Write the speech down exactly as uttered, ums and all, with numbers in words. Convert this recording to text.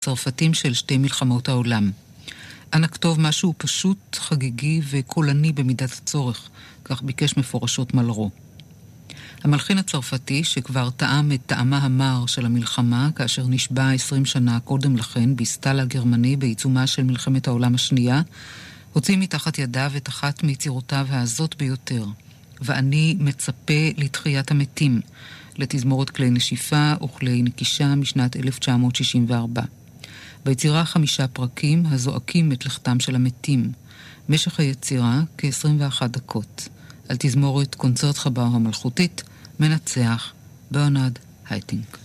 צרפתים של שתי מלחמות העולם. אנא כתוב משהו פשוט, חגיגי וקולני במידת הצורך, כך ביקש מפורשות מלרו. המלחין הצרפתי, שכבר טעם את טעמה המר של המלחמה, כאשר נשבע עשרים שנה קודם לכן בסטל הגרמני בעיצומה של מלחמת העולם השנייה, הוציא מתחת ידיו את אחת מיצירותיו העזות ביותר, ואני מצפה לתחיית המתים, לתזמורת כלי נשיפה וכלי נקישה משנת אלף תשע מאות שישים וארבע. ביצירה חמישה פרקים הזועקים את לכתם של המתים. משך היצירה כ-עשרים ואחת דקות. על תזמורת קונצרט חבר המלכותית, מנצח ברנרד הייטינג.